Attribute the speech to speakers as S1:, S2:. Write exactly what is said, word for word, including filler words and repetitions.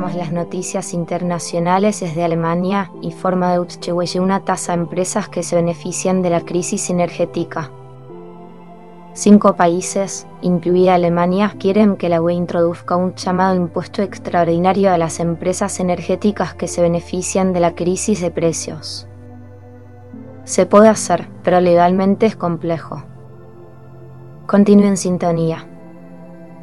S1: miramos las noticias internacionales desde Alemania y forma de utchehueye una tasa de empresas que se benefician de la crisis energética. Cinco países, incluida Alemania, quieren que la U E introduzca un llamado impuesto extraordinario a las empresas energéticas que se benefician de la crisis de precios. Se puede hacer, pero legalmente es complejo. Continúe en sintonía.